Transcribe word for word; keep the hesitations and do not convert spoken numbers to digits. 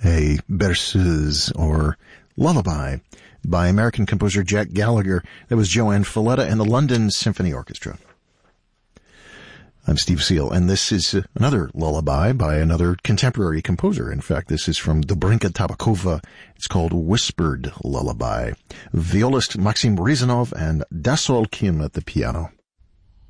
a berceuse or lullaby by American composer Jack Gallagher. That was Joanne Falletta and the London Symphony Orchestra. I'm Steve Seal, and this is another lullaby by another contemporary composer. In fact, this is from Dobrinka Tabakova. It's called Whispered Lullaby. Violist Maxim Rezanov and Dasol Kim at the piano.